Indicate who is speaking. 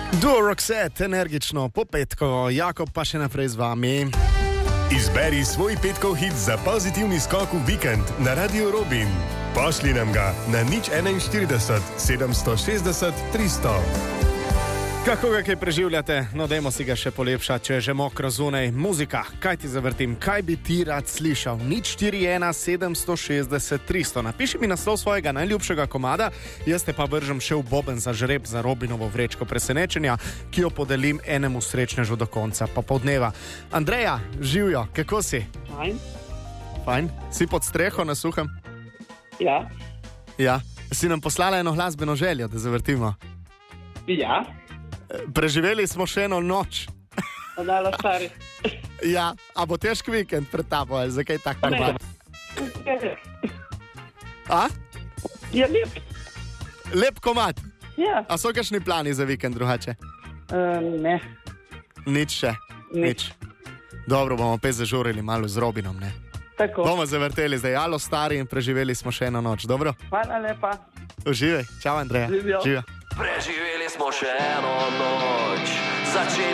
Speaker 1: Duo Roxette, energično, po petko, Jakob pa še naprej z vami.
Speaker 2: Izberi svoj petkov hit za pozitivni skok v vikend na Radio Robin. Pošli nam ga na 041 760 300.
Speaker 1: Kako ga kaj preživljate? No, dajmo si ga še polepšati, če je že mokro zunaj. Muzika, kaj ti zavrtim, kaj bi ti rad slišal? 041 760 300. Napiši mi naslov svojega najljubšega komada, jaz te pa vržem še v boben za žreb za Robinovo vrečko presenečenja, ki jo podelim enemu srečnežu do konca popoldneva. Andreja, živjo, kako si?
Speaker 3: Fajn.
Speaker 1: Fajn? Si pod streho na suhem?
Speaker 3: Ja.
Speaker 1: Ja. Si nam poslala eno glasbeno željo, da zavrtimo?
Speaker 3: Ja.
Speaker 1: Preživeli smo še eno noč.
Speaker 3: Dala stari.
Speaker 1: Ja, a bo težk vikend pred tabo, ali zakaj tako komad? A?
Speaker 3: Je lep.
Speaker 1: Lep komad.
Speaker 3: Ja.
Speaker 1: A so kakšni plani za vikend drugače?
Speaker 3: Ne.
Speaker 1: Nič še. Nič. Dobro, bomo opet zažurili malo z Robinom, ne?
Speaker 3: Tako.
Speaker 1: Bomo zavrteli zdaj, alo stari, in preživeli smo še eno noč, dobro?
Speaker 3: Hvala lepa.
Speaker 1: Uživaj, čau Andreja.
Speaker 3: Živjo.
Speaker 1: Živjo.
Speaker 4: Preživeli smo še eno noč.